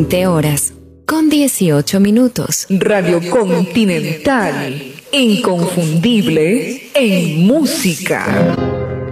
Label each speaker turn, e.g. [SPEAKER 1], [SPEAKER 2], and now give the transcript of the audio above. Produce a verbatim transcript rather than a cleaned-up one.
[SPEAKER 1] veinte horas con dieciocho minutos.
[SPEAKER 2] Radio Continental, inconfundible en música.